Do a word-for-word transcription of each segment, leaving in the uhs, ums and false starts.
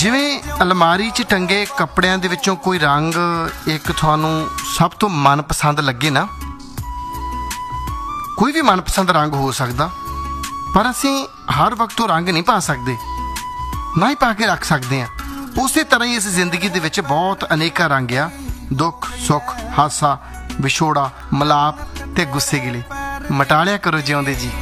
ਜਿਵੇਂ ਅਲਮਾਰੀ 'ਚ ਟੰਗੇ ਕੱਪੜਿਆਂ ਦੇ ਵਿੱਚੋਂ ਕੋਈ ਰੰਗ ਇੱਕ ਤੁਹਾਨੂੰ ਸਭ ਤੋਂ ਮਨਪਸੰਦ ਲੱਗੇ ਨਾ, ਕੋਈ ਵੀ ਮਨਪਸੰਦ ਰੰਗ ਹੋ ਸਕਦਾ, ਪਰ ਅਸੀਂ ਹਰ ਵਕਤ ਉਹ ਰੰਗ ਨਹੀਂ ਪਾ ਸਕਦੇ, ਨਾ ਹੀ ਪਾ ਕੇ ਰੱਖ ਸਕਦੇ ਹਾਂ। ਉਸੇ ਤਰ੍ਹਾਂ ਹੀ ਇਸ ਜ਼ਿੰਦਗੀ ਦੇ ਵਿੱਚ ਬਹੁਤ ਅਨੇਕਾਂ ਰੰਗ ਆ, ਦੁੱਖ ਸੁੱਖ, ਹਾਸਾ ਵਿਛੋੜਾ, ਮਲਾਪ ਤੇ ਗੁੱਸੇ ਗਿਲੇ। ਮਟਾਲਿਆ ਕਰੋ ਜਿਉਂਦੇ ਜੀ।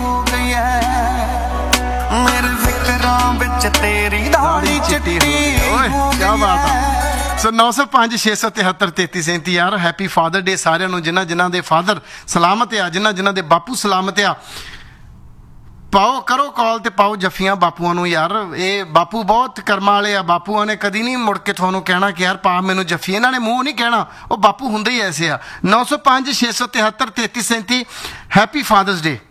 ਮੇਰੇ ਫਿਕਰਾਂ ਵਿੱਚ ਤੇਰੀ ਦਾੜੀ ਚਿੱਟੀ ਓਏ ਕੀ ਬਾਤ ਆ। ਸੋ ਨੌ ਸੌ ਪੰਜ ਛੇ ਸੌ ਤਿਹੱਤਰ ਤੇਤੀ ਸੈਂਤੀ ਯਾਰ, ਹੈਪੀ ਫਾਦਰ ਡੇ ਸਾਰਿਆਂ ਨੂੰ। ਜਿਨ੍ਹਾਂ ਜਿਨ੍ਹਾਂ ਦੇ ਫਾਦਰ ਸਲਾਮਤ ਆ, ਜਿਨ੍ਹਾਂ ਜਿਨ੍ਹਾਂ ਦੇ ਬਾਪੂ ਸਲਾਮਤ ਆ, ਪਾਓ ਕਰੋ ਕਾਲ ਤੇ ਪਾਓ ਜੱਫੀਆਂ ਬਾਪੂਆਂ ਨੂੰ ਯਾਰ। ਇਹ ਬਾਪੂ ਬਹੁਤ ਕਰਮਾਂ ਵਾਲੇ ਆ। ਬਾਪੂਆਂ ਨੇ ਕਦੀ ਨਹੀਂ ਮੁੜ ਕੇ ਤੁਹਾਨੂੰ ਕਹਿਣਾ ਕਿ ਯਾਰ ਪਾ ਮੈਨੂੰ ਜੱਫੀ। ਇਹਨਾਂ ਨੇ ਮੂੰਹ ਨਹੀਂ ਕਹਿਣਾ, ਉਹ ਬਾਪੂ ਹੁੰਦੇ ਹੀ ਐਸੇ ਆ। ਨੌ ਸੌ ਪੰਜ ਛੇ ਸੌ ਤਿਹੱਤਰ ਤੇਤੀ ਸੈਂਤੀ ਹੈਪੀ ਫਾਦਰਸ ਡੇ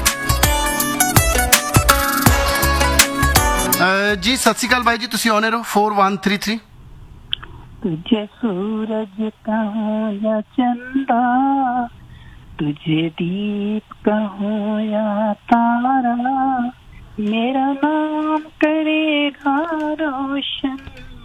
ਜੀ। ਸਤਿ ਸ਼੍ਰੀ ਅਕਾਲ ਬਾਈ ਜੀ, ਤੁਸੀਂ ਆਉਣੇ ਰਹੋ। Four one three three. तुझे सूरज कहूँ या चंदा, तुझे दीप कहूँ या तारा, मेरा नाम करेगा रोशन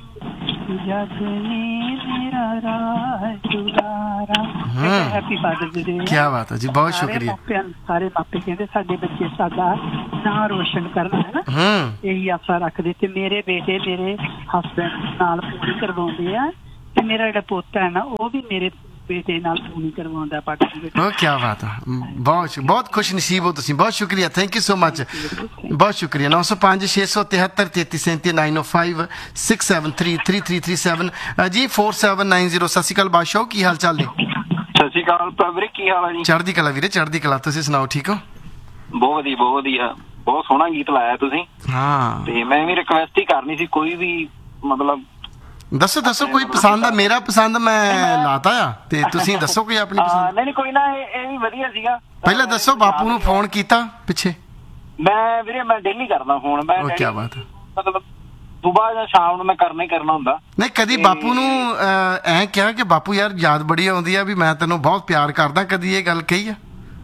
जग में मेरा राज दुलारा। Happy father's day. क्या बात है जी, बहुत शुक्रिया। ਸਾਰੇ ਮਾਪੇ ਕਹਿੰਦੇ ਸਾਡੇ ਬੱਚੇ ਸਾਡਾ ਨਾਂ ਰੋਸ਼ਨ ਕਰਨ, ਹੈ ਨਾ, ਇਹੀ ਆਸਾ ਰੱਖਦੇ। ਤੇ ਮੇਰੇ ਬੇਟੇ ਮੇਰੇ ਹਸਬੈਂਡ ਨਾਲ ਪੂਰੀ ਕਰਵਾਉਂਦੇ ਆ, ਤੇ ਮੇਰਾ ਜਿਹੜਾ ਪੋਤਾ ਹੈ ਨਾ ਉਹ ਵੀ ਮੇਰੇ ਬੇਟੇ ਨਾਲ ਪੂਰੀ ਕਰਵਾਉਂਦਾ ਪਾਠ। ਉਹ ਕੀ ਬਾਤ ਹੈ, ਬਹੁਤ ਬਹੁਤ ਖੁਸ਼ ਨਸੀਬ ਹੋ ਤੁਸੀਂ। ਬਹੁਤ ਸ਼ੁਕਰੀਆ, ਥੈਂਕ ਯੂ ਸੋ ਮਚ, ਬਹੁਤ ਸ਼ੁਕਰੀਆ। ਨੌ ਸੌ ਪੰਜ ਛੇ ਸੌ ਤਿਹੱਤਰ ਤੇਤੀ ਸੈਂਤੀ ਨਾਈਨ ਓ five six seven three three three three seven ਜੀ ਫੋਰ ਸੈਵਨ ਨਾਈਨ ਜ਼ੀਰੋ। ਸਤਿ ਸ਼੍ਰੀ ਅਕਾਲ ਬਾਦਸ਼ਾਹ, ਕੀ ਹਾਲ ਚਾਲ ਨੇ? ਸਤਿ ਸ਼੍ਰੀ ਅਕਾਲ ਵੀਰੇ, ਕੀ ਹਾਲ ਹੈ ਜੀ? ਚੜ੍ਹਦੀ ਕਲਾ ਵੀਰੇ, ਚੜ੍ਹਦੀ ਕਲਾ। ਤੁਸੀਂ ਸੁਣਾਓ, ਠੀਕ ਹੋ? ਬਹੁਤ ਵਧੀਆ, ਬਹੁਤ ਵਧੀਆ। ਬਹੁਤ ਸੋਹਣਾ ਗੀਤ ਲਾਇਆ ਤੁਸੀਂ। ਹਾਂ, ਤੇ ਮੈਂ ਵੀ ਰਿਕਵੈਸਟ ਹੀ ਕਰਨੀ ਸੀ, ਕੋਈ ਵੀ ਮਤਲਬ ਦੱਸੋ ਦੱਸੋ ਕੋਈ ਪਸੰਦ ਆ? ਮੇਰਾ ਪਸੰਦ ਮੈਂ ਲਾਤਾ ਆ, ਤੇ ਤੁਸੀਂ ਦੱਸੋ ਕੋਈ ਆਪਣੀ ਪਸੰਦ। ਨਹੀਂ ਨਹੀਂ ਕੋਈ ਨਾ, ਇਹ ਵੀ ਵਧੀਆ ਸੀਗਾ। ਪਹਿਲਾਂ ਦੱਸੋ, ਬਾਪੂ ਨੂੰ ਫੋਨ ਕੀਤਾ ਪਿੱਛੇ? ਮੈਂ ਵੀਰੇ ਮੈਂ ਡੇਲੀ ਕਰਦਾ ਫੋਨ। ਮੈਂ ਕੀ ਬਾਤ ਹੈ, ਮਤਲਬ ਸੁਬਾਹ ਜਾਂ ਸ਼ਾਮ ਨੂੰ ਮੈਂ ਕਰਨਾ ਹੀ ਕਰਨਾ ਹੁੰਦਾ। ਨਹੀਂ ਕਦੀ ਬਾਪੂ ਨੂੰ ਐਂ ਕਿਹਾ ਕਿ ਬਾਪੂ ਯਾਰ ਯਾਦ ਬੜੀ ਆਉਂਦੀ ਆ ਵੀ ਮੈਂ ਤੈਨੂੰ ਬਹੁਤ ਪਿਆਰ ਕਰਦਾ, ਕਦੀ ਇਹ ਗੱਲ ਕਹੀ ਆ?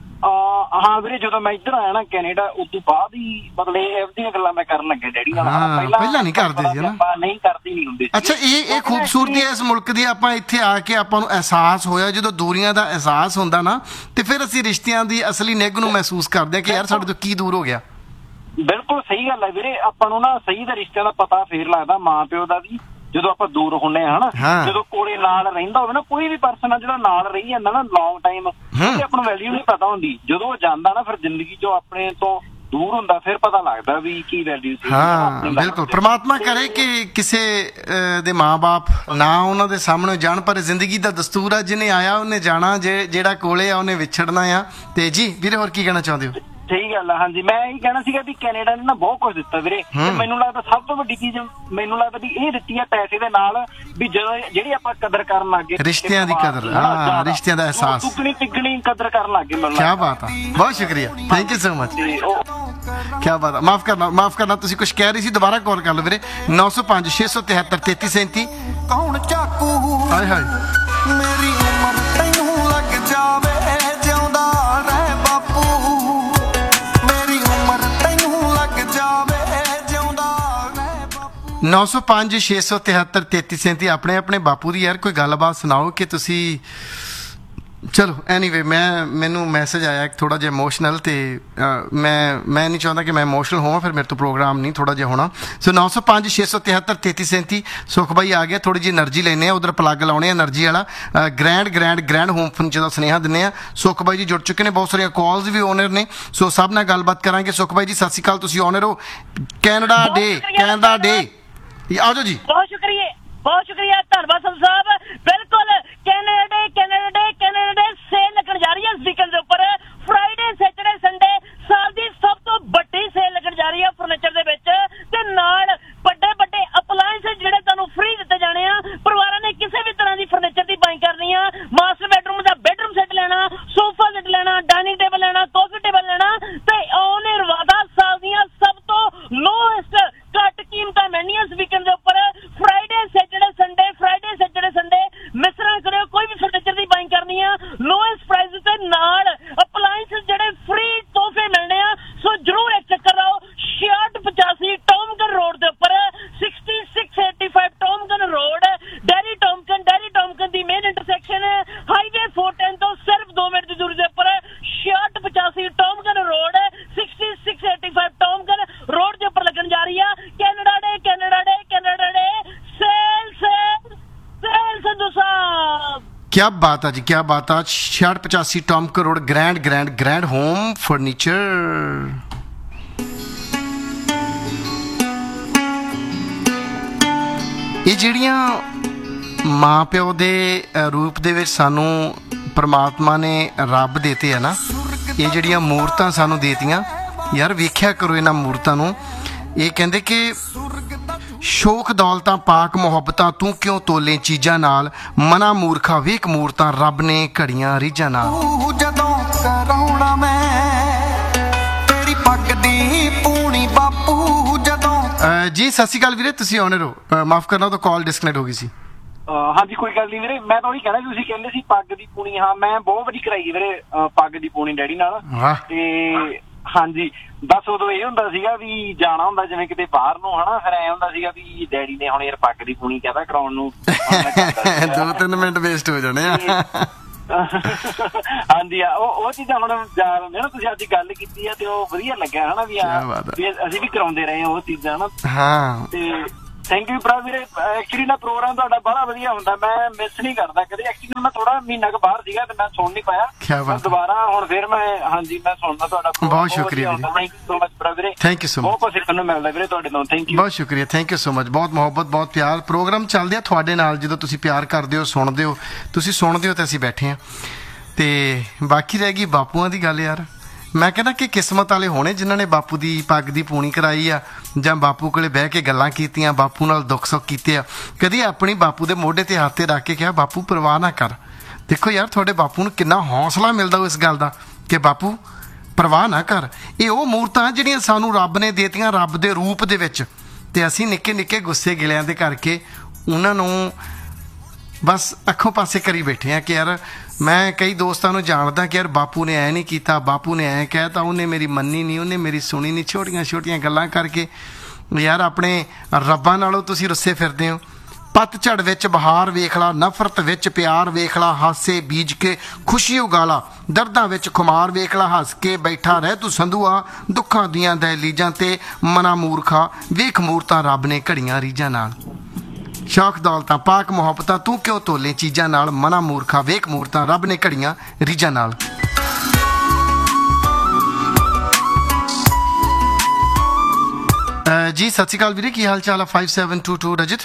ਹਾਂ ਵੀਰੇ, ਜਦੋਂ ਮੈਂ ਇੱਧਰ ਆਇਆ ਨਾ ਕੈਨੇਡਾ, ਉਸ ਤੋਂ ਬਾਅਦ ਹੀ ਮਤਲਬ ਇਹੋ ਜਿਹੀਆਂ ਗੱਲਾਂ ਮੈਂ ਕਰਨ ਲੱਗਿਆ ਡੈਡੀ ਨਾਲ। ਪਹਿਲਾਂ ਨਹੀਂ ਕਰਦੇ ਸੀ ਨਾ, ਨਹੀਂ ਕਰਦੇ ਨਹੀਂ ਹੁੰਦੇ। ਅੱਛਾ, ਇਹ ਇਹ ਖੂਬਸੂਰਤੀ ਹੈ ਇਸ ਮੁਲਕ ਦੀ। ਆਪਾਂ ਇੱਥੇ ਆ ਕੇ ਆਪਾਂ ਨੂੰ ਅਹਿਸਾਸ ਹੋਇਆ, ਜਦੋਂ ਦੂਰੀਆਂ ਦਾ ਅਹਿਸਾਸ ਹੁੰਦਾ ਨਾ, ਤੇ ਫਿਰ ਅਸੀਂ ਰਿਸ਼ਤਿਆਂ ਦੀ ਅਸਲੀ ਨਿੱਘ ਨੂੰ ਮਹਿਸੂਸ ਕਰਦੇ ਹਾਂ ਕਿ ਯਾਰ ਸਾਡੇ ਤੋਂ ਕੀ ਦੂਰ ਹੋ ਗਿਆ। ਬਿਲਕੁਲ ਸਹੀ ਗੱਲ ਹੈ ਵੀਰੇ। ਆਪਾਂ ਨੂੰ ਨਾ ਸਹੀ ਦਾ ਰਿਸ਼ਤਿਆਂ ਦਾ ਪਤਾ ਫੇਰ ਲੱਗਦਾ, ਮਾਂ ਪਿਓ ਦਾ ਵੀ, ਜਦੋਂ ਆਪਾਂ ਦੂਰ ਹੁੰਨੇ ਆ ਹਨਾ। ਜਦੋਂ ਕੋਲੇ ਨਾਲ ਰਹਿੰਦਾ ਹੋਵੇ ਨਾ ਕੋਈ ਵੀ ਪਰਸਨ ਆ, ਜਿਹੜਾ ਨਾਲ ਰਹੀ ਜਾਂਦਾ ਨਾ ਲੌਂਗ ਟਾਈਮ, ਤੇ ਆਪਾਂ ਨੂੰ ਵੈਲਿਊ ਨਹੀਂ ਪਤਾ ਹੁੰਦੀ। ਜਦੋਂ ਉਹ ਜਾਂਦਾ ਨਾ, ਫਿਰ ਜ਼ਿੰਦਗੀ ਚੋਂ ਆਪਣੇ ਤੋਂ ਦੂਰ ਹੁੰਦਾ, ਫਿਰ ਪਤਾ ਲੱਗਦਾ ਵੀ ਕੀ ਵੈਲਿਊ ਸੀ। ਹਾਂ ਬਿਲਕੁਲ, ਪ੍ਰਮਾਤਮਾ ਕਰੇ ਕਿ ਕਿਸੇ ਦੇ ਮਾਂ-ਬਾਪ ਨਾ ਉਹਨਾਂ ਦੇ ਸਾਹਮਣੇ ਜਾਣ, ਪਰ ਜ਼ਿੰਦਗੀ ਦਾ ਦਸਤੂਰ ਆ, ਜਿਹਨੇ ਆਇਆ ਉਹਨੇ ਜਾਣਾ, ਜੇ ਜਿਹੜਾ ਕੋਲੇ ਆ ਉਹਨੇ ਵਿਛੜਨਾ ਆ। ਤੇ ਜੀ ਵੀਰੇ, ਹੋਰ ਕੀ ਕਹਿਣਾ ਚਾਹੁੰਦੇ ਹੋ? ਸਹੀ ਗੱਲ ਆ। ਹਾਂਜੀ, ਮੈਂ ਇਹੀ ਕਹਿਣਾ ਸੀਗਾ ਵੀ ਕੈਨੇਡਾ ਨੇ ਨਾ ਬਹੁਤ ਕੁਝ ਦਿੱਤਾ ਵੀਰੇ। ਤੇ ਮੈਨੂੰ ਲੱਗਦਾ ਸਭ ਤੋਂ ਵੱਡੀ ਚੀਜ਼ ਮੈਨੂੰ ਲੱਗਦਾ ਵੀ ਇਹ ਦਿੱਤੀ ਆ ਪੈਸੇ ਦੇ ਨਾਲ, ਵੀ ਜਦੋਂ ਜਿਹੜੀ ਆਪਾਂ ਕਦਰ ਕਰਨ ਲੱਗ ਗਏ, ਰਿਸ਼ਤਿਆਂ ਦੀ ਕਦਰ, ਹਾਂ ਰਿਸ਼ਤਿਆਂ ਦਾ ਅਹਿਸਾਸ, ਦੁੱਗਣੀ ਤਿੱਗਣੀ ਕਦਰ ਕਰਨ ਲੱਗ ਗਏ। ਕੀ ਬਾਤ ਆ, ਬਹੁਤ ਸ਼ੁਕਰੀਆ, ਥੈਂਕ ਯੂ ਸੋ ਮਚ। ਕੀ ਬਾਤ ਆ, ਮਾਫ ਕਰਨਾ ਮਾਫ ਕਰਨਾ ਤੁਸੀਂ ਕੁਝ ਕਹਿ ਰਹੀ ਸੀ, ਦੁਬਾਰਾ ਕਾਲ ਕਰ ਲਓ ਵੀਰੇ। ਨੌ ਸੌ ਪੰਜ ਛੇ ਸੌ ਤਿਹੱਤਰ ਤੇਤੀ ਸੈਂਤੀ। ਕੌਣ ਚਾਕੂ ਹਾਏ ਹਾਏ, ਮੇਰੀ ਉਮਰ ਤੈਨੂੰ ਲੱਗ ਜਾਵੇ ਜਿਉਂਦਾ ਰਹਿ ਬਾਪੂ, ਮੇਰੀ ਉਮਰ ਤੈਨੂੰ ਲੱਗ ਜਾਵੇ ਜਿਉਂਦਾ ਰਹਿ ਬਾਪੂ। ਨੌ ਸੌ ਪੰਜ ਛੇ ਸੌ ਤਿਹੱਤਰ ਤੇਤੀ ਸੈਂਤੀ। ਆਪਣੇ ਆਪਣੇ ਬਾਪੂ ਦੀ ਯਾਰ ਕੋਈ ਗੱਲਬਾਤ ਸੁਣਾਓ ਕਿ ਤੁਸੀਂ। ਚਲੋ ਐਨੀਵੇ, ਮੈਂ ਮੈਨੂੰ ਮੈਸੇਜ ਆਇਆ ਇੱਕ ਥੋੜ੍ਹਾ ਜਿਹਾ ਇਮੋਸ਼ਨਲ, ਤੇ ਮੈਂ ਮੈਂ ਨਹੀਂ ਚਾਹੁੰਦਾ ਕਿ ਮੈਂ ਇਮੋਸ਼ਨਲ ਹੋਵਾਂ, ਫਿਰ ਮੇਰੇ ਤੋਂ ਪ੍ਰੋਗਰਾਮ ਨਹੀਂ ਥੋੜ੍ਹਾ ਜਿਹਾ ਹੋਣਾ। ਸੋ ਨੌ ਸੌ ਪੰਜ ਛੇ ਸੌ ਤਿਹੱਤਰ ਤੇਤੀ ਸੈਂਤੀ। ਸੁਖ ਬਾਈ ਆ ਗਿਆ, ਥੋੜ੍ਹੀ ਜਿਹੀ ਐਨਰਜੀ ਲੈਂਦੇ ਆ, ਉਧਰ ਪਲੱਗ ਲਾਉਣੇ ਆ ਐਨਰਜੀ ਵਾਲਾ। Grand grand grand home furniture ਦਾ ਸੁਨੇਹਾ ਦਿੰਦੇ ਆ। ਸੁਖ ਬਾਈ ਜੀ ਜੁੜ ਚੁੱਕੇ ਨੇ, ਬਹੁਤ ਸਾਰੀਆਂ ਕਾਲਸ ਵੀ ਓਨਰ ਨੇ, ਸੋ ਸਭ ਨਾਲ ਗੱਲਬਾਤ ਕਰਾਂਗੇ। ਸੁਖ ਬਾਈ ਜੀ ਸਤਿ ਸ਼੍ਰੀ ਅਕਾਲ, ਤੁਸੀਂ ਓਨਰ ਹੋ ਕੈਨੇਡਾ ਡੇ, ਕੈਨੇਡਾ ਡੇ, ਆ ਜਾਓ ਜੀ। ਬਹੁਤ ਸ਼ੁਕਰੀਆ, ਬਹੁਤ ਸ਼ੁਕਰੀਆ, ਧੰਨਵਾਦ ਸੰਤ ਸਾਹਿਬ। ਬਿਲਕੁਲ ਕੈਨੇਡਾ ਕੈਨੇਡਾ ਡੇ ਕੈਨੇਡਾ ਡੇ ਸੇਲ ਲੱਗਣ ਜਾ ਰਹੀ ਹੈ ਇਸ ਵੀਕਐਂਡ ਦੇ ਉੱਪਰ। ਫਰਾਈਡੇ ਸੈਟਰਡੇ ਸੰਡੇ ਸਾਲ ਦੀ ਸਭ ਤੋਂ ਵੱਡੀ ਸੇਲ ਲੱਗਣ ਜਾ ਰਹੀ ਹੈ ਫਰਨੀਚਰ ਦੇ ਵਿੱਚ, ਤੇ ਨਾਲ ਵੱਡੇ ਵੱਡੇ ਅਪਲਾਇੰਸ ਜਿਹੜੇ ਤੁਹਾਨੂੰ ਫ੍ਰੀ ਦਿੱਤੇ ਜਾਣੇ ਆ। ਪਰਿਵਾਰਾਂ ਨੇ ਕਿਸੇ ਵੀ ਤਰ੍ਹਾਂ ਦੀ ਫਰਨੀਚਰ ਦੀ ਬਾਈਂਗ ਕਰਨੀ ਆ, ਮਾਸਟਰ ਬੈਡਰੂਮ ਦਾ ਬੈਡਰੂਮ ਸੈੱਟ ਲੈਣਾ, ਸੋਫਾ ਸੈੱਟ ਲੈਣਾ, ਡਾਈਨਿੰਗ ਟੇਬਲ ਲੈਣਾ, ਕਾਫੀ ਟੇਬਲ ਲੈਣਾ, ਤੇ ਉਹਨੇ ਰਵਾਦਾ ਸਾਲ ਦੀਆਂ ਸਭ ਤੋਂ ਲੋਐਸਟ ਘੱਟ ਕੀਮਤਾਂ ਮਿਲਣੀਆਂ ਇਸ ਵੀਕਐਂਡ ਦੇ ਉੱਪਰ। Friday Saturday Sunday, Friday Saturday Sunday miss ਨਾ ਕਰਿਓ। ਕੋਈ ਵੀ ਫਰਨੀਚਰ ਦੀ ਬਾਈਂਗ ਕਰਨੀ ਆ, ਲੋਐਸਟ ਪ੍ਰਾਈਸ ਤੇ ਨਾਲ ਅਪਲਾਇੰਸ ਜਿਹੜੇ ਫ੍ਰੀ ਤੋਹਫੇ ਮਿਲਣੇ ਆ। ਸੋ ਜਰੂਰ ਇੱਕ ਚੱਕਰ ਲਾਓ। ਛਿਆਹਠ ਪਚਾਸੀ ਟੌਮਗਰ ਰੋਡ ਦੇ ਉੱਪਰ, ਸਿਕਸਟੀ ਸਿਕਸ ਏਟੀ क्या बात है जी, क्या बात है। छियाठ पचासी Tom crore grand grand grand home furniture. ਇਹ ਜਿਹੜੀਆਂ ਮਾਂ ਪਿਓ ਦੇ ਰੂਪ ਦੇ ਵਿੱਚ ਸਾਨੂੰ ਪਰਮਾਤਮਾ ਨੇ ਰੱਬ ਦੇਤੇ ਆ ਨਾ, ਇਹ ਜਿਹੜੀਆਂ ਮੂਰਤਾਂ ਸਾਨੂੰ ਦੇਤੀਆਂ ਯਾਰ, ਵੇਖਿਆ ਕਰੋ ਇਹਨਾਂ ਮੂਰਤਾਂ ਨੂੰ। ਇਹ ਕਹਿੰਦੇ ਕਿ ਸ਼ੌਕ ਦੌਲਤਾਂ ਪਾਕ ਮੁਹੱਬਤਾਂ ਤੂੰ ਕਿਉਂ ਤੋਲੇ ਚੀਜ਼ਾਂ ਨਾਲ, ਮਨਾ ਮੂਰਖਾ ਵੇਖ ਮੂਰਤਾਂ ਰੱਬ ਨੇ ਘੜੀਆਂ ਰੀਝਾਂ ਨਾਲ। ਜਦੋਂ ਕਰਾਉਣਾ ਮੈਂ ਤੇਰੀ ਪੱਗ ਦੀ ਪੂਣੀ ਬਾਪੂ ਜਦੋਂ। ਜੀ ਸਤਿ ਸ਼੍ਰੀ ਅਕਾਲ ਵੀਰੇ, ਤੁਸੀਂ ਆਉਣੇ ਰਹੋ, ਮਾਫ ਕਰਨਾ ਤਾਂ ਕਾਲ ਡਿਸਕਨੈਕਟ ਹੋ ਗਈ ਸੀ। ਹਾਂਜੀ ਕੋਈ ਗੱਲ ਨਹੀਂ ਵੀਰੇ, ਮੈਂ ਤਾਂ ਉਹੀ ਕਹਿਣਾ, ਤੁਸੀਂ ਕਹਿੰਦੇ ਸੀ ਪੱਗ ਦੀ ਪੂਣੀ, ਹਾਂ ਮੈਂ ਬਹੁਤ ਵਾਰੀ ਕਰਾਈ ਵੀਰੇ ਪੱਗ ਦੀ ਪੂਣੀ ਡੈਡੀ ਨਾਲ। ਤੇ ਹਾਂਜੀ ਬਸ ਉਦੋਂ ਇਹ ਹੁੰਦਾ ਸੀਗਾ ਵੀ ਜਾਣਾ ਹੁੰਦਾ ਜਿਵੇਂ ਕਿਤੇ ਬਾਹਰ ਨੂੰ ਹਨਾ, ਫਿਰ ਐ ਹੁੰਦਾ ਸੀਗਾ ਵੀ ਡੈਡੀ ਨੇ ਹੁਣ ਯਾਰ ਪੱਗ ਦੀ ਪੂਣੀ ਕਹਿੰਦਾ ਕਰਾਉਣ ਨੂੰ, ਦੋ ਤਿੰਨ ਮਿੰਟ ਵੇਸਟ ਹੋ ਜਾਣੇ ਆ। ਹਾਂਜੀ ਆ ਉਹ ਉਹ ਚੀਜ਼ਾਂ ਹੁਣ ਯਾਦ ਹੁੰਦੀਆਂ ਨਾ, ਤੁਸੀਂ ਅੱਜ ਗੱਲ ਕੀਤੀ ਆ ਤੇ ਉਹ ਵਧੀਆ ਲੱਗਿਆ ਹਨਾ ਵੀ ਅਸੀਂ ਵੀ ਕਰਾਉਂਦੇ ਰਹੇ ਉਹ ਚੀਜ਼ਾਂ ਹਨਾ। ਹਾਂ ਤੇ ਥੈਂਕ ਯੂ ਭਰਾ ਵੀਰੇ, ਐਕਚੁਅਲੀ ਨਾ ਪ੍ਰੋਗਰਾਮ ਤੁਹਾਡਾ ਬੜਾ ਵਧੀਆ ਹੁੰਦਾ, ਮੈਂ ਮਿਸ ਨਹੀਂ ਕਰਦਾ ਕਦੇ। ਐਕਚੁਅਲੀ ਮੈਂ ਥੋੜਾ ਮਹੀਨਾ ਕੁ ਬਾਹਰ ਸੀਗਾ ਤੇ ਮੈਂ ਸੁਣ ਨਹੀਂ ਪਾਇਆ, ਦੁਬਾਰਾ ਹੁਣ ਫਿਰ ਮੈਂ ਹਾਂਜੀ ਮੈਂ ਸੁਣਦਾ ਤੁਹਾਡਾ। ਬਹੁਤ ਸ਼ੁਕਰੀਆ ਵੀਰੇ, ਥੈਂਕ ਯੂ ਸੋ ਮਚ ਭਰਾ ਵੀਰੇ, ਥੈਂਕ ਯੂ ਸੋ ਮਚ, ਬਹੁਤ ਕੁਝ ਸਿੱਖਣ ਨੂੰ ਮਿਲਦਾ ਵੀਰੇ ਤੁਹਾਡੇ ਤੋਂ, ਥੈਂਕ ਯੂ। ਬਹੁਤ ਸ਼ੁਕਰੀਆ, ਥੈਂਕ ਯੂ ਸੋ ਮਚ, ਬਹੁਤ ਮੁਹੱਬਤ ਬਹੁਤ ਪਿਆਰ। ਪ੍ਰੋਗਰਾਮ ਚੱਲਦੇ ਆ ਤੁਹਾਡੇ ਨਾਲ, ਜਦੋਂ ਤੁਸੀਂ ਪਿਆਰ ਕਰਦੇ ਹੋ, ਸੁਣਦੇ ਹੋ, ਤੁਸੀਂ ਸੁਣਦੇ ਹੋ ਤੇ ਅਸੀਂ ਬੈਠੇ ਹਾਂ। ਤੇ ਬਾਕੀ ਰਹਿ ਗਈ ਬਾਪੂਆਂ ਦੀ ਗੱਲ ਯਾਰ, ਮੈਂ ਕਹਿੰਦਾ ਕਿ ਕਿਸਮਤ ਵਾਲੇ ਹੋਣੇ ਜਿਨ੍ਹਾਂ ਨੇ ਬਾਪੂ ਦੀ ਪੱਗ ਦੀ ਪੂਣੀ ਕਰਾਈ ਆ, ਜਾਂ ਬਾਪੂ ਕੋਲੇ ਬਹਿ ਕੇ ਗੱਲਾਂ ਕੀਤੀਆਂ, ਬਾਪੂ ਨਾਲ ਦੁੱਖ ਸੁੱਖ ਕੀਤੇ ਆ, ਕਦੀ ਆਪਣੀ ਬਾਪੂ ਦੇ ਮੋਢੇ ਤੇ ਹੱਥ ਤੇ ਰੱਖ ਕੇ ਕਿਹਾ ਬਾਪੂ ਪਰਵਾਹ ਨਾ ਕਰ। ਦੇਖੋ ਯਾਰ ਤੁਹਾਡੇ ਬਾਪੂ ਨੂੰ ਕਿੰਨਾ ਹੌਸਲਾ ਮਿਲਦਾ ਇਸ ਗੱਲ ਦਾ ਕਿ ਬਾਪੂ ਪਰਵਾਹ ਨਾ ਕਰ। ਇਹ ਉਹ ਮੂਰਤਾਂ ਜਿਹੜੀਆਂ ਸਾਨੂੰ ਰੱਬ ਨੇ ਦੇਤੀਆਂ ਰੱਬ ਦੇ ਰੂਪ ਦੇ ਵਿੱਚ, ਤੇ ਅਸੀਂ ਨਿੱਕੇ ਨਿੱਕੇ ਗੁੱਸੇ ਗਿਲਿਆਂ ਦੇ ਕਰਕੇ ਉਹਨਾਂ ਨੂੰ ਬਸ ਅੱਖੋਂ ਪਾਸੇ ਕਰੀ ਬੈਠੇ ਆ ਕਿ ਯਾਰ ਮੈਂ ਕਈ ਦੋਸਤਾਂ ਨੂੰ ਜਾਣਦਾ ਕਿ ਯਾਰ ਬਾਪੂ ਨੇ ਐ ਨਹੀਂ ਕੀਤਾ, ਬਾਪੂ ਨੇ ਐਂ ਕਹਿਤਾ, ਉਹਨੇ ਮੇਰੀ ਮੰਨੀ ਨਹੀਂ, ਉਹਨੇ ਮੇਰੀ ਸੁਣੀ ਨਹੀਂ, ਛੋਟੀਆਂ ਛੋਟੀਆਂ ਗੱਲਾਂ ਕਰਕੇ ਯਾਰ ਆਪਣੇ ਰੱਬਾਂ ਨਾਲੋਂ ਤੁਸੀਂ ਰੁੱਸੇ ਫਿਰਦੇ ਹੋ। ਪਤਝੜ ਵਿੱਚ ਬਹਾਰ ਵੇਖ ਲਾ, ਨਫ਼ਰਤ ਵਿੱਚ ਪਿਆਰ ਵੇਖ ਲਾ, ਹਾਸੇ ਬੀਜ ਕੇ ਖੁਸ਼ੀ ਉਗਾਲਾ, ਦਰਦਾਂ ਵਿੱਚ ਖੁਮਾਰ ਵੇਖ ਲਾ, ਹੱਸ ਕੇ ਬੈਠਾ ਰਹਿ ਤੂੰ ਸੰਧੂਆ, ਦੁੱਖਾਂ ਦੀਆਂ ਦਹਿਲੀਜ਼ਾਂ ਤੇ ਮਨਾ ਮੂਰਖਾ ਵੇਖ ਮੂਰਤਾਂ ਰੱਬ ਨੇ ਘੜੀਆਂ ਰੀਝਾਂ ਨਾਲ। ਸ਼ੌਕ ਦੌਲਤਾਂ ਪਾਕ ਮੁਹੱਬਤਾਂ ਤੂੰ ਕਿਉਂ ਤੋਲੇ ਚੀਜ਼ਾਂ ਨਾਲ, ਮਨਾ ਮੂਰਖਾ ਵੇਖ ਮੂਰਤਾਂ ਰੱਬ ਨੇ ਘੜੀਆਂ ਰੀਝਾਂ ਨਾਲ। ਜੀ ਸਤਿ ਸ਼੍ਰੀ ਅਕਾਲ ਵੀਰੇ, ਕੀ ਹਾਲ ਚਾਲ ਆ? Five seven to to Rajat.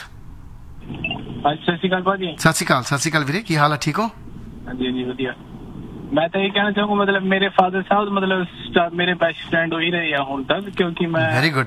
ਸਤਿ ਸ਼੍ਰੀ ਅਕਾਲ ਭਾਜੀ। ਸਤਿ ਸ਼੍ਰੀ ਅਕਾਲ, ਸਤਿ ਸ਼੍ਰੀ ਅਕਾਲ ਵੀਰੇ, ਕੀ ਹਾਲ ਆ? ਠੀਕ ਹੋ? ਹਾਂਜੀ ਹਾਂਜੀ ਵਧੀਆ। ਮੈਂ ਤਾਂ ਇਹ ਕਹਿਣਾ ਚਾਹੂੰਗਾ ਮਤਲਬ ਮੇਰੇ ਫਾਦਰ ਸਾਹਿਬ ਮਤਲਬ ਮੇਰੇ ਬੈਸਟ ਫਰੈਂਡ ਹੋ ਹੀ ਰਹੇ ਆ ਹੁਣ ਤੱਕ, ਕਿਉਂਕਿ ਮੈਂ ਵੈਰੀ ਗੁੱਡ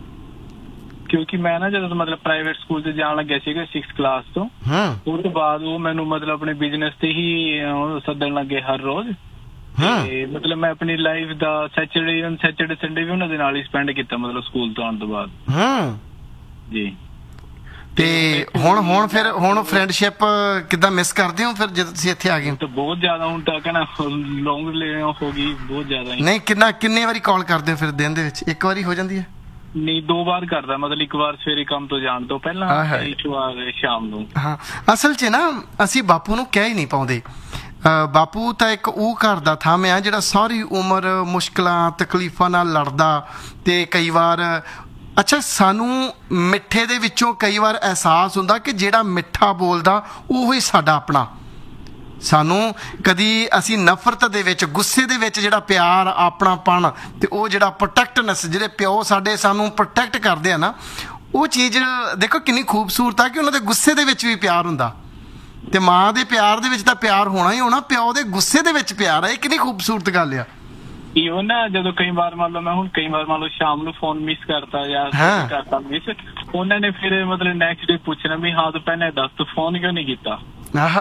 ਕਿਉਂਕਿ ਮੈਂ ਨਾ ਜਦੋਂ ਮਤਲਬ ਪ੍ਰਾਈਵੇਟ ਸਕੂਲ 'ਚ ਜਾਣ ਲੱਗਿਆ ਸੀਗਾ ਸਿਕਸ ਕਲਾਸ ਤੋਂ, ਉਸ ਤੋਂ ਬਾਅਦ ਉਹ ਮੈਨੂੰ ਮਤਲਬ ਆਪਣੇ ਬਿਜ਼ਨਸ ਤੇ ਹੀ ਸੱਦਣ ਲੱਗੇ ਹਰ ਰੋਜ਼। ਤੇ ਮਤਲਬ ਮੈਂ ਆਪਣੀ ਲਾਈਫ ਦਾ ਸੈਚਰਡੇ ਸੈਚਰਡੇ ਸੰਡੇ ਵੀ ਉਹਨਾਂ ਦੇ ਨਾਲ ਹੀ ਸਪੈਂਡ ਕੀਤਾ, ਮਤਲਬ ਸਕੂਲ ਤੋਂ ਆਉਣ ਤੋਂ ਬਾਅਦ ਜੀ। ਤੇ ਹੁਣ ਹੁਣ ਫਿਰ ਹੁਣ ਫਰੈਂਡਸ਼ਿਪ ਕਿੱਦਾਂ ਮਿਸ ਕਰਦੇ ਹੋ ਫਿਰ ਜਦੋਂ ਤੁਸੀਂ ਇੱਥੇ ਆ ਗਏ? ਤਾਂ ਬਹੁਤ ਜ਼ਿਆਦਾ ਹੁਣ ਤਾਂ ਕਹਿਣਾ ਲੌਂਗ ਹੋ ਗਈ, ਬਹੁਤ ਜ਼ਿਆਦਾ। ਨਹੀਂ ਕਿੰਨਾ ਕਿੰਨੇ ਵਾਰੀ ਕਾਲ ਕਰਦੇ ਹੋ ਫਿਰ ਦਿਨ ਦੇ ਵਿੱਚ? ਇੱਕ ਵਾਰੀ ਹੋ ਜਾਂਦੀ ਹੈ? ਨਹੀਂ ਦੋ ਵਾਰ ਕਰਦਾ, ਮਤਲਬ ਇੱਕ ਵਾਰ ਸਵੇਰੇ ਕੰਮ ਤੋਂ ਜਾਣ ਤੋਂ ਪਹਿਲਾਂ, ਇੱਕ ਵਾਰ ਸ਼ਾਮ ਨੂੰ। ਹਾਂ ਅਸਲ 'ਚ ਨਾ ਅਸੀਂ ਬਾਪੂ ਨੂੰ ਕਹਿ ਹੀ ਨਹੀਂ ਪਾਉਂਦੇ। ਬਾਪੂ ਤਾਂ ਇੱਕ ਉਹ ਘਰ ਦਾ ਥੰਮ ਆ ਜਿਹੜਾ ਸਾਰੀ ਉਮਰ ਮੁਸ਼ਕਲਾਂ ਤਕਲੀਫਾਂ ਨਾਲ ਲੜਦਾ, ਤੇ ਕਈ ਵਾਰ ਅੱਛਾ ਸਾਨੂੰ ਮਿੱਠੇ ਦੇ ਵਿੱਚੋਂ ਕਈ ਵਾਰ ਅਹਿਸਾਸ ਹੁੰਦਾ ਕਿ ਜਿਹੜਾ ਮਿੱਠਾ ਬੋਲਦਾ ਉਹ ਹੀ ਸਾਡਾ ਆਪਣਾ। ਸਾਨੂੰ ਕਦੀ ਅਸੀਂ ਨਫ਼ਰਤ ਦੇ ਵਿੱਚ ਗੁੱਸੇ ਦੇ ਵਿੱਚ ਜਿਹੜਾ ਪਿਆਰ ਆਪਣਾਪਣ ਤੇ ਉਹ ਜਿਹੜਾ ਪ੍ਰੋਟੈਕਟਨੈਸ ਜਿਹੜੇ ਪਿਓ ਸਾਡੇ ਸਾਨੂੰ ਪ੍ਰੋਟੈਕਟ ਕਰਦੇ ਆ ਨਾ, ਉਹ ਚੀਜ਼ ਦੇਖੋ ਕਿੰਨੀ ਖੂਬਸੂਰਤ ਆ ਕਿ ਉਹਨਾਂ ਦੇ ਗੁੱਸੇ ਦੇ ਵਿੱਚ ਵੀ ਪਿਆਰ ਹੁੰਦਾ, ਤੇ ਮਾਂ ਦੇ ਪਿਆਰ ਦੇ ਵਿੱਚ ਤਾਂ ਪਿਆਰ ਹੋਣਾ ਹੀ ਹੋਣਾ, ਪਿਓ ਦੇ ਗੁੱਸੇ ਦੇ ਵਿੱਚ ਪਿਆਰ ਆ। ਇਹ ਕਿੰਨੀ ਖੂਬਸੂਰਤ ਗੱਲ ਆ। ਉਹ ਨਾ ਜਦੋਂ ਕਈ ਵਾਰ ਮੰਨ ਲਓ ਮੈਂ ਹੁਣ ਕਈ ਵਾਰ ਮੰਨ ਲਓ ਸ਼ਾਮ ਨੂੰ ਫੋਨ ਮਿਸ ਕਰਤਾ ਜਾਂ ਕਰਤਾ ਮਿਸ, ਉਹਨਾਂ ਨੇ ਫਿਰ ਮਤਲਬ ਨੈਕਸਟ ਡੇ ਪੁੱਛਣਾ ਵੀ ਹਾਂ ਤੂੰ ਪਹਿਲਾਂ ਦੱਸ ਤੂੰ ਫੋਨ ਕਿਉਂ ਨਹੀਂ ਕੀਤਾ। ਆਹ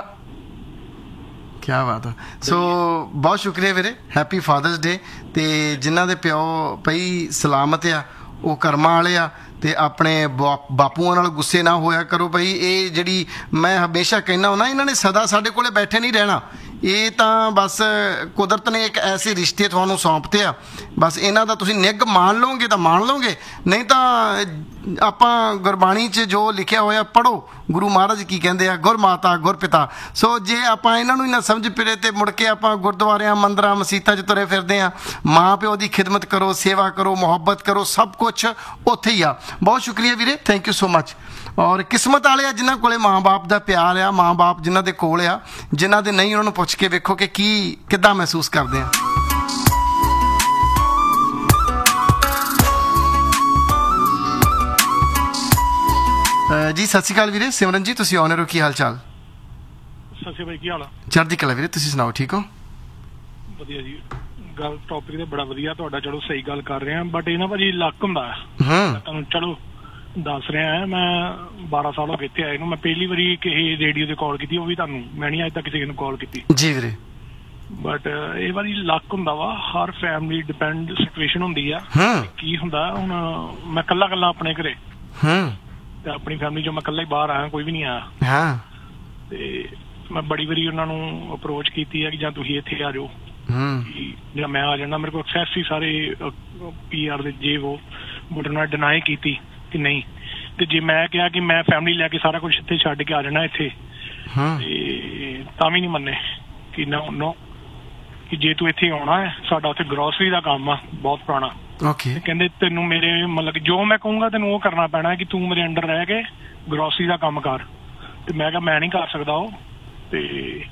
ਕਿਆ ਬਾਤ ਆ। ਸੋ ਬਹੁਤ ਸ਼ੁਕਰੀਆ ਵੀਰੇ, ਹੈਪੀ ਫਾਦਰਸ ਡੇ। ਤੇ ਜਿਨ੍ਹਾਂ ਦੇ ਪਿਓ ਪਈ ਸਲਾਮਤ ਆ ਉਹ ਕਰਮਾਂ ਵਾਲੇ ਆ, ਤੇ ਆਪਣੇ ਬਾਪੂਆਂ ਨਾਲ ਗੁੱਸੇ ਨਾ ਹੋਇਆ ਕਰੋ ਭਾਈ। ਇਹ ਜਿਹੜੀ ਮੈਂ ਹਮੇਸ਼ਾ ਕਹਿੰਦਾ ਹੁੰਦਾ, ਇਹਨਾਂ ਨੇ ਸਦਾ ਸਾਡੇ ਕੋਲੇ ਬੈਠੇ ਨਹੀਂ ਰਹਿਣਾ, ਇਹ ਤਾਂ ਬਸ ਕੁਦਰਤ ਨੇ ਇੱਕ ਐਸੇ ਰਿਸ਼ਤੇ ਤੁਹਾਨੂੰ ਸੌਂਪਤੇ ਆ, ਬਸ ਇਹਨਾਂ ਦਾ ਤੁਸੀਂ ਨਿੱਘ ਮਾਣ ਲਓਗੇ ਤਾਂ ਮਾਣ ਲਓਗੇ, ਨਹੀਂ ਤਾਂ ਆਪਾਂ ਗੁਰਬਾਣੀ 'ਚ ਜੋ ਲਿਖਿਆ ਹੋਇਆ ਪੜ੍ਹੋ, ਗੁਰੂ ਮਹਾਰਾਜ ਕੀ ਕਹਿੰਦੇ ਆ, ਗੁਰ ਮਾਤਾ ਗੁਰ ਪਿਤਾ। ਸੋ ਜੇ ਆਪਾਂ ਇਹਨਾਂ ਨੂੰ ਹੀ ਨਾ ਸਮਝ ਪਿਰੇ ਤੇ ਮੁੜ ਕੇ ਆਪਾਂ ਗੁਰਦੁਆਰਿਆਂ ਮੰਦਰਾਂ ਮਸੀਤਾਂ 'ਚ ਤੁਰੇ ਫਿਰਦੇ ਆ। ਮਾਂ ਪਿਓ ਦੀ ਖਿਦਮਤ ਕਰੋ, ਸੇਵਾ ਕਰੋ, ਮੁਹੱਬਤ ਕਰੋ, ਸਭ ਕੁਛ ਉੱਥੇ ਹੀ ਆ। ਬਹੁਤ ਸ਼ੁਕਰੀਆ ਵੀਰੇ, ਥੈਂਕ ਯੂ ਸੋ ਮਚ। ਔਰ ਕਿਸਮਤ ਵਾਲੇ ਆ ਜਿਨ੍ਹਾਂ ਕੋਲੇ ਮਾਂ ਬਾਪ ਦਾ ਪਿਆਰ ਆ, ਮਾਂ ਬਾਪ ਜਿਨ੍ਹਾਂ ਦੇ ਕੋਲ ਆ, ਜਿਨ੍ਹਾਂ ਦੇ ਨਹੀਂ ਉਹਨਾਂ ਨੂੰ ਪੁੱਛ ਕੇ ਵੇਖੋ ਕਿ ਕੀ ਕਿੱਦਾਂ ਮਹਿਸੂਸ ਕਰਦੇ ਆ। ਜੀ ਸਤਿ ਸ਼੍ਰੀ ਅਕਾਲ ਵੀਰੇ, ਸਿਮਰਨ ਜੀ ਤੁਸੀਂ ਆਉਣੇ ਹੋ, ਕੀ ਹਾਲ ਚਾਲ? ਸਤਿ ਸ਼੍ਰੀ ਅਕਾਲ, ਕੀ ਹਾਲ ਆ? ਚੜ੍ਹਦੀ ਕਲਾ ਵੀਰੇ, ਤੁਸੀਂ ਸੁਣਾਓ, ਠੀਕ ਹੋ? ਵਧੀਆ ਜੀ। ਗੱਲ ਟੌਪਿਕ ਤੇ ਬੜਾ ਵਧੀਆ ਤੁਹਾਡਾ, ਚਲੋ ਸਹੀ ਗੱਲ ਕਰ ਰਹੇ ਆ, ਬਟ ਇਹ ਨਾ ਭਾਜੀ ਲੱਕ ਹੁੰਦਾ। ਤੁਹਾਨੂੰ ਚਲੋ ਦੱਸ ਰਿਹਾ, ਮੈਂ ਬਾਰਾਂ ਸਾਲ ਹੋ ਗਏ ਇੱਥੇ ਆਏ ਨੂੰ। ਮੈਂ ਪਹਿਲੀ ਵਾਰੀ ਕਿਸੇ ਰੇਡੀਓ ਤੇ ਕਾਲ ਕੀਤੀ, ਉਹ ਵੀ ਤੁਹਾਨੂੰ, ਮੈਂ ਨਹੀਂ ਅੱਜ ਤੱਕ ਕਿਸੇ ਨੂੰ ਕਾਲ ਕੀਤੀ ਜੀ ਵੀਰੇ। ਬਟ ਇਹ ਵਾਰੀ ਲੱਕ ਹੁੰਦਾ ਵਾ, ਹਰ ਫੈਮਿਲੀ ਡਿਪੈਂਡ ਸਿਚੁਏਸ਼ਨ ਹੁੰਦੀ ਆ। ਕੀ ਹੁੰਦਾ ਹੁਣ, ਮੈਂ ਕੱਲਾ ਕੱਲਾ ਆਪਣੇ ਘਰੇ, ਤੇ ਆਪਣੀ ਫੈਮਿਲੀ ਚੋਂ ਮੈਂ ਕੱਲਾ ਹੀ ਬਾਹਰ ਆਇਆ, ਕੋਈ ਵੀ ਨਹੀਂ ਆਇਆ। ਤੇ ਮੈਂ ਬੜੀ ਵਾਰੀ ਉਹਨਾਂ ਨੂੰ ਅਪਰੋਚ ਕੀਤੀ ਹੈ ਕਿ ਜਾਂ ਤੁਸੀਂ ਇੱਥੇ ਆ ਜਾਓ ਜਾਂ ਮੈਂ ਆ ਜਾਣਾ। ਮੇਰੇ ਕੋਲ ਐਕਸੈਸ ਸੀ ਸਾਰੇ ਪੀ ਆਰ ਦੇ ਜੇ ਉਹ, ਬਟ ਉਹਨਾਂ ਨੇ ਡਿਨਾਈ ਕੀਤੀ ਕਿ ਨਹੀਂ। ਤੇ ਜੇ ਮੈਂ ਕਿਹਾ ਕਿ ਮੈਂ ਫੈਮਿਲੀ ਲੈ ਕੇ ਸਾਰਾ ਕੁਝ ਇੱਥੇ ਛੱਡ ਕੇ ਆ ਜਾਣਾ ਇੱਥੇ, ਤੇ ਤਾਂ ਵੀ ਨਹੀਂ ਮੰਨੇ ਕਿ ਨੋ ਨੋ ਕਿ ਜੇ ਤੂੰ ਇੱਥੇ ਆਉਣਾ ਹੈ, ਸਾਡਾ ਉੱਥੇ ਗਰੋਸਰੀ ਦਾ ਕੰਮ ਆ ਬਹੁਤ ਪੁਰਾਣਾ। ਓਕੇ। ਕਹਿੰਦੇ ਤੈਨੂੰ ਮੇਰੇ ਮਤਲਬ ਕਿ ਜੋ ਮੈਂ ਕਹੂੰਗਾ ਤੈਨੂੰ ਉਹ ਕਰਨਾ ਪੈਣਾ ਕਿ ਤੂੰ ਮੇਰੇ ਅੰਡਰ ਰਹਿ ਕੇ ਗਰੋਸਰੀ ਦਾ ਕੰਮ ਕਰ। ਤੇ ਮੈਂ ਕਿਹਾ ਮੈਂ ਨਹੀਂ ਕਰ ਸਕਦਾ ਉਹ, ਤੇ